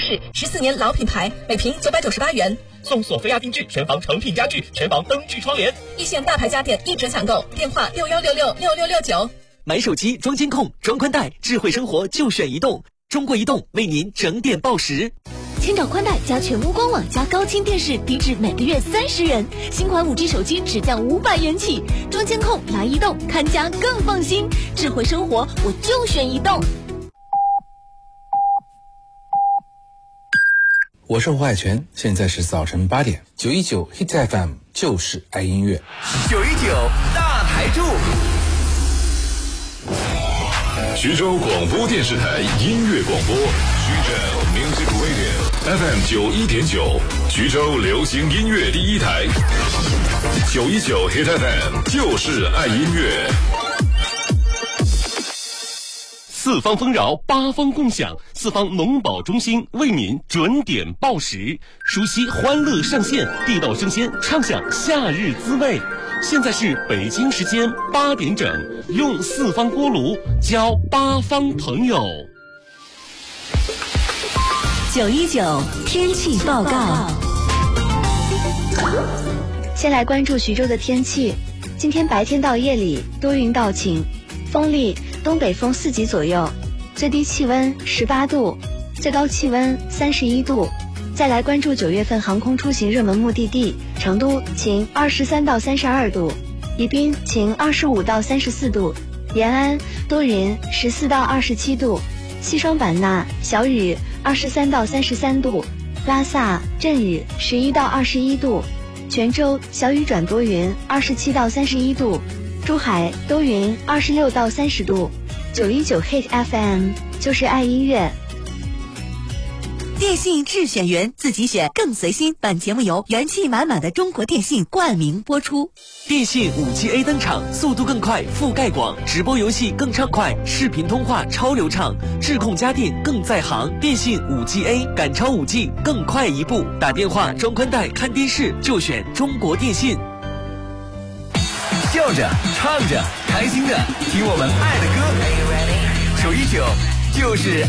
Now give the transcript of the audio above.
式，14年老品牌，每平998元。 送索菲亚定制全房成品家具、全房灯具窗帘。 易线大牌家电一折抢购，电话61666669。 买手机装监控、装宽带，智慧生活就选移动。中国移动为您整点报时。 千兆宽带加全屋官网加高清电视，低至每个月30元。新款5G 手机只降500元起。装监控来移动，看家更放心。智慧生活我就选移动。 我是胡海泉，现在是早晨8点，919 Hit FM 就是爱音乐。 919大台柱。 徐州广播电视台音乐广播，徐州 Music Radio FM 91.9，徐州流行音乐第一台。919 Hit FM 就是爱音乐。 四方丰饶，八方共享，四方农保中心为您准点报时，熟悉欢乐上线，地道生鲜，畅享夏日滋味。现在是北京时间8点整，用四方锅炉交八方朋友。 919天气报告。 先来关注徐州的天气，今天白天到夜里多云到晴，风力东北风4级左右，最低气温18度，最高气温31度。再来关注9月份航空出行热门目的地，成都晴23到32度，宜宾晴25到34度，延安多云14到27度，西双版纳小雨23到33度，拉萨阵雨11到21度，泉州小雨转多云27到31度，珠海多云26到30度。919 Hit FM 就是爱音乐。 电信智选员，自己选更随心。本节目由元气满满的中国电信冠名播出。 电信5G A 登场，速度更快，覆盖广，直播游戏更畅快，视频通话超流畅，智控家电更在行。电信5G A 赶超5G，更快一步。打电话、装宽带、看电视就选中国电信。 笑着、唱着、开心的听我们爱的歌。919就是